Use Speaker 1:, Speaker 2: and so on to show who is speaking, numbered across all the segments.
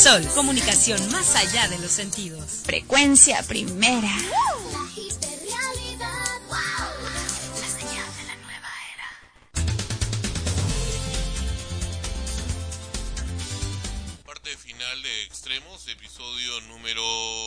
Speaker 1: Sol, comunicación más allá de los sentidos.
Speaker 2: Frecuencia primera.
Speaker 3: La hiperrealidad.
Speaker 2: La señal de la nueva era.
Speaker 4: Parte final de Extremos, episodio número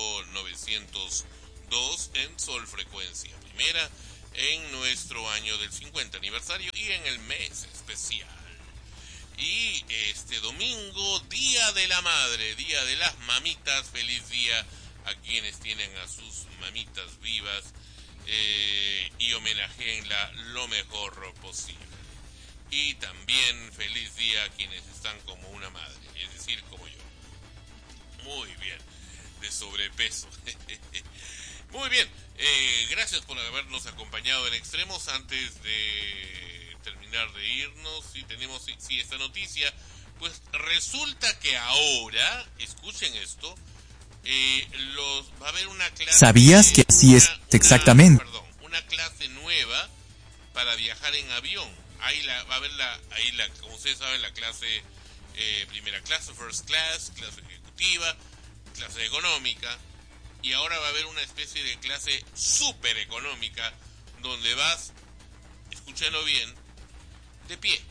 Speaker 4: 902 en Sol Frecuencia Primera, en nuestro año del 50 aniversario y en el mes especial. Y este domingo, Día de la Madre, Día de las Mamitas, feliz día a quienes tienen a sus mamitas vivas y homenajeenla lo mejor posible. Y también feliz día a quienes están como una madre, es decir, como yo. Muy bien, de sobrepeso. Muy bien, gracias por habernos acompañado en Extremos. Antes de terminar de irnos, si tenemos esta noticia, pues resulta que ahora, escuchen esto, va a haber una clase.
Speaker 5: ¿Sabías que así es exactamente?
Speaker 4: Una clase nueva para viajar en avión. Va a haber como ustedes saben, la clase primera clase, first class, clase ejecutiva, clase económica, y ahora va a haber una especie de clase super económica donde vas, escúchenlo bien, de pie.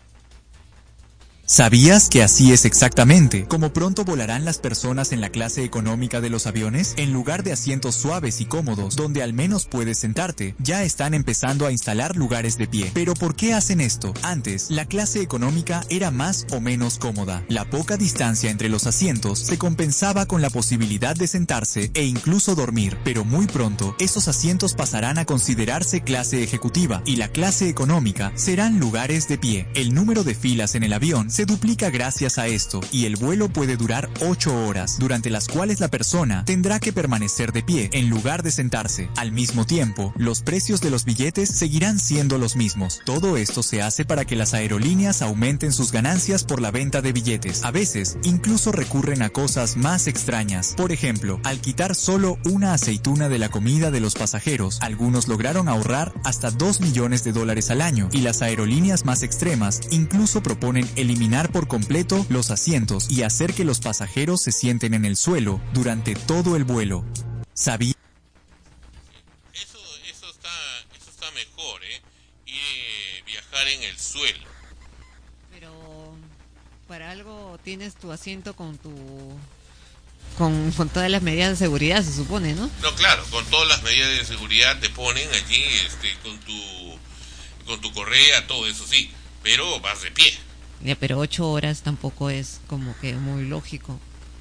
Speaker 5: ¿Sabías que así es exactamente? Como pronto volarán las personas en la clase económica de los aviones, en lugar de asientos suaves y cómodos, donde al menos puedes sentarte, ya están empezando a instalar lugares de pie. ¿Pero por qué hacen esto? Antes, la clase económica era más o menos cómoda. La poca distancia entre los asientos se compensaba con la posibilidad de sentarse e incluso dormir. Pero muy pronto, esos asientos pasarán a considerarse clase ejecutiva, y la clase económica serán lugares de pie. El número de filas en el avión se duplica gracias a esto, y el vuelo puede durar 8 horas, durante las cuales la persona tendrá que permanecer de pie en lugar de sentarse. Al mismo tiempo, los precios de los billetes seguirán siendo los mismos. Todo esto se hace para que las aerolíneas aumenten sus ganancias por la venta de billetes. A veces, incluso recurren a cosas más extrañas. Por ejemplo, al quitar solo una aceituna de la comida de los pasajeros, algunos lograron ahorrar hasta $2 millones al año, y las aerolíneas más extremas incluso proponen eliminar por completo los asientos y hacer que los pasajeros se sienten en el suelo durante todo el vuelo. ¿Sabía?
Speaker 4: Eso está mejor, y viajar en el suelo.
Speaker 6: Pero para algo tienes tu asiento con todas las medidas de seguridad, se supone, ¿no?
Speaker 4: No, claro, con todas las medidas de seguridad te ponen allí con tu correa, todo eso sí, pero vas de pie.
Speaker 6: Ya, pero 8 horas tampoco es como que muy lógico.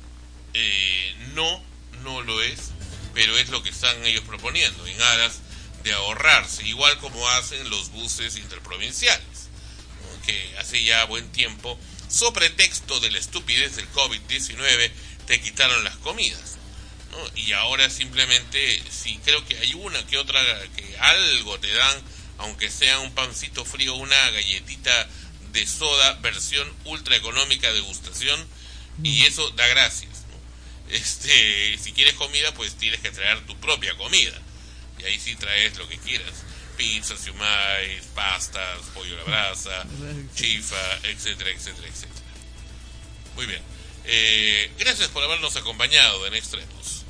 Speaker 4: No lo es, pero es lo que están ellos proponiendo, en aras de ahorrarse, igual como hacen los buses interprovinciales, ¿no? Que hace ya buen tiempo, so pretexto de la estupidez del COVID-19, te quitaron las comidas, ¿no? Y ahora simplemente, sí, creo que hay una que otra, que algo te dan, aunque sea un pancito frío, una galletita de soda, versión ultra económica, degustación, y eso da gracias, ¿no? Si quieres comida, pues tienes que traer tu propia comida, y ahí sí traes lo que quieras, pizzas, siumais, pastas, pollo a la brasa, chifa, etcétera, etcétera, etcétera. Muy bien, gracias por habernos acompañado en Extremos.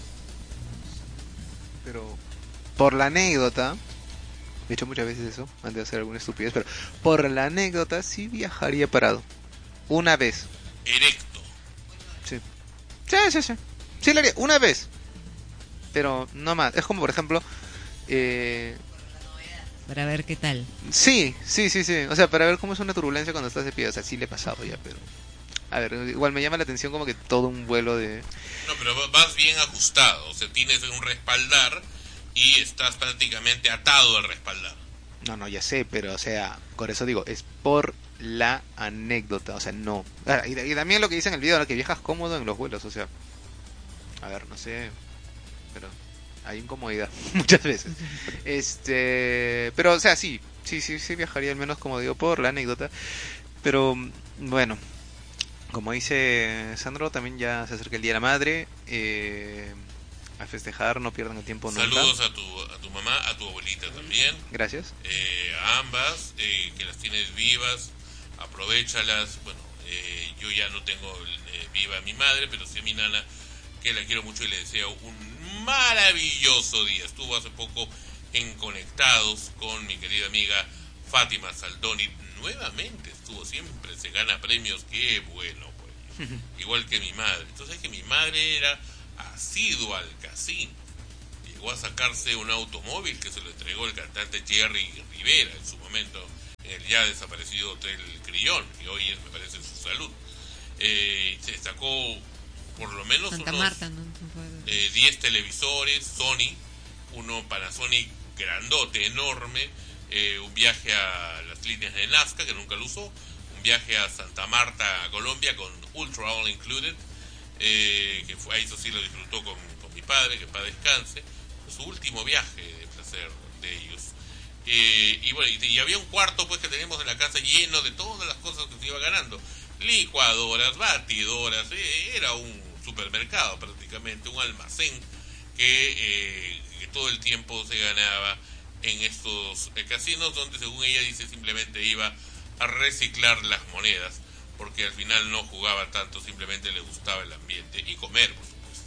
Speaker 7: Pero por la anécdota, he hecho muchas veces eso, antes de hacer alguna estupidez, pero por la anécdota sí viajaría parado. Una vez.
Speaker 4: Erecto.
Speaker 7: Sí. Sí lo haría, una vez. Pero no más. Es como, por ejemplo,
Speaker 6: para ver qué tal.
Speaker 7: Sí. O sea, para ver cómo es una turbulencia cuando estás de pie. O sea, sí le he pasado ya, pero... A ver, igual me llama la atención como que todo un vuelo de...
Speaker 4: No, pero vas bien ajustado. O sea, tienes un respaldar y estás prácticamente atado al respaldar.
Speaker 7: No, ya sé, pero o sea, por eso digo, es por la anécdota, o sea, no. Y también lo que dice en el video, ¿no? Que viajas cómodo en los vuelos, o sea, a ver, no sé, pero hay incomodidad muchas veces. Pero o sea, sí viajaría al menos, como digo, por la anécdota. Pero bueno, como dice Sandro, también ya se acerca el Día de la Madre. A festejar, no pierdan el tiempo nunca.
Speaker 4: Saludos a tu mamá, a tu abuelita también.
Speaker 7: Gracias.
Speaker 4: A ambas, que las tienes vivas, aprovéchalas. Bueno, Yo ya no tengo viva a mi madre, pero sí a mi nana, que la quiero mucho y le deseo un maravilloso día. Estuvo hace poco en Conectados con mi querida amiga Fátima Saldoni. Nuevamente estuvo, siempre se gana premios, qué bueno, pues. Igual que mi madre. Entonces, que mi madre era asidua al casino. Llegó a sacarse un automóvil que se lo entregó el cantante Jerry Rivera en su momento, en el ya desaparecido Hotel Crillon, que hoy es, me parece, Su Salud. Se sacó por lo menos
Speaker 6: Santa
Speaker 4: unos
Speaker 6: Marta, ¿no?
Speaker 4: 10 televisores Sony, uno Panasonic grandote, enorme, un viaje a las líneas de Nazca, que nunca lo usó, un viaje a Santa Marta, Colombia, con Ultra All Included, que fue, eso sí lo disfrutó con mi padre, que para descanse, su último viaje de placer de ellos. Y bueno, y había un cuarto pues que teníamos en la casa lleno de todas las cosas que se iba ganando, licuadoras, batidoras, era un supermercado prácticamente, un almacén que todo el tiempo se ganaba en estos casinos, donde según ella dice simplemente iba a reciclar las monedas, porque al final no jugaba tanto, simplemente le gustaba el ambiente y comer, por supuesto.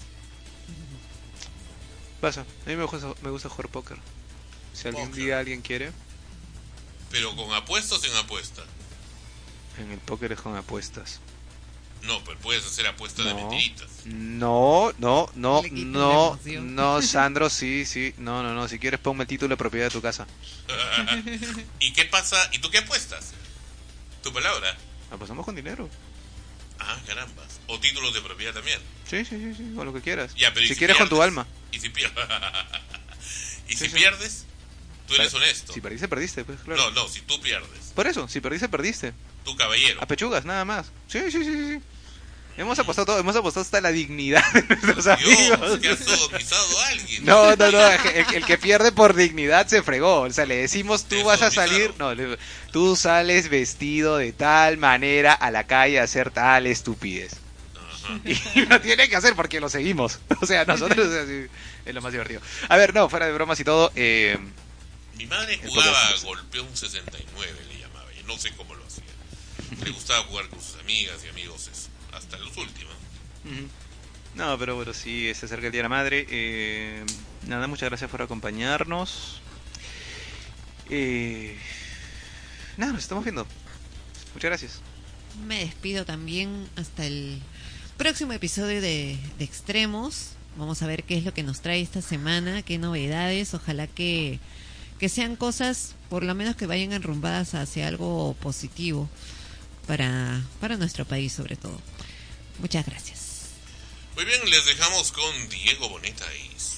Speaker 7: Pasa, a mí me gusta jugar póker. Si algún
Speaker 4: Póker.
Speaker 7: día alguien quiere,
Speaker 4: Pero con apuestas o sin apuesta.
Speaker 7: en el póker es con apuestas.
Speaker 4: No, pero puedes hacer apuestas de mentiritas.
Speaker 7: No,
Speaker 6: Le quitan la emoción.
Speaker 7: no, Sandro, sí, no, si quieres ponme el título de propiedad de tu casa.
Speaker 4: ¿Y qué pasa? ¿Y tú qué apuestas? ¿Tu palabra?
Speaker 7: Apostamos con dinero.
Speaker 4: Ah, carambas. O títulos de propiedad también.
Speaker 7: Sí, con lo que quieras.
Speaker 4: Ya, pero ¿y
Speaker 7: si quieres con tu
Speaker 4: pierdes?
Speaker 7: alma.
Speaker 4: ¿Y si pierdes? ¿Y si
Speaker 7: Sí.
Speaker 4: pierdes? Tú eres honesto.
Speaker 7: Si perdiste, pues claro.
Speaker 4: No, si tú pierdes.
Speaker 7: Por eso, si perdiste.
Speaker 4: Tú, caballero.
Speaker 7: A pechugas, nada más. Sí. Hemos apostado todo, hemos apostado hasta la dignidad de nuestros amigos.
Speaker 4: Dios, que has sodomizado a alguien.
Speaker 7: No, el que pierde por dignidad se fregó. O sea, le decimos, tú
Speaker 4: Te
Speaker 7: vas a
Speaker 4: sodomizaron.
Speaker 7: salir, tú sales vestido de tal manera a la calle a hacer tal estupidez.
Speaker 4: Ajá.
Speaker 7: Y lo tiene que hacer porque lo seguimos. O sea, nosotros es lo más divertido. A ver, no, fuera de bromas y todo.
Speaker 4: Mi madre
Speaker 7: El
Speaker 4: jugaba
Speaker 7: poder.
Speaker 4: golpeón 69, le llamaba. Yo no sé cómo lo hacía. Le gustaba jugar con sus amigas y amigos, eso. Hasta los últimos.
Speaker 7: No, pero bueno, sí, se acerca el Día de la Madre. Nada, muchas gracias por acompañarnos. Nada, nos estamos viendo. Muchas gracias.
Speaker 6: Me despido también hasta el próximo episodio de Extremos. Vamos a ver qué es lo que nos trae esta semana, qué novedades. Ojalá que sean cosas, por lo menos que vayan enrumbadas hacia algo positivo para nuestro país sobre todo. Muchas gracias.
Speaker 4: Muy bien, les dejamos con Diego Boneta y